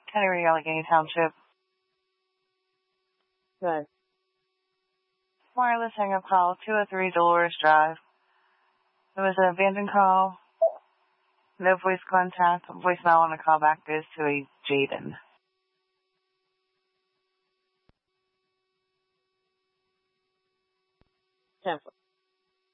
Kennery, Allegheny Township. Good. Wireless hang-up call, 203 Dolores Drive. It was an abandoned call. No voice contact. Voicemail on the callback goes to a Jaden. Cancel.